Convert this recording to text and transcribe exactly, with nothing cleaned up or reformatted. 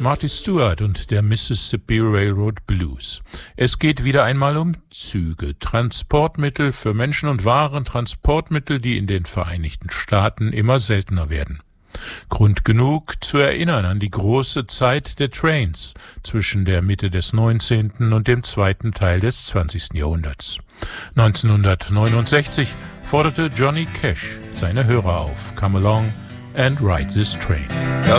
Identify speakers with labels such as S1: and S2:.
S1: Marty Stewart und der Mississippi Railroad Blues. Es geht wieder einmal um Züge, Transportmittel für Menschen und Waren, Transportmittel, die in den Vereinigten Staaten immer seltener werden. Grund genug zu erinnern an die große Zeit der Trains zwischen der Mitte des neunzehnten und dem zweiten Teil des zwanzigsten Jahrhunderts. neunzehnhundertneunundsechzig forderte Johnny Cash seine Hörer auf: Come along and ride this train.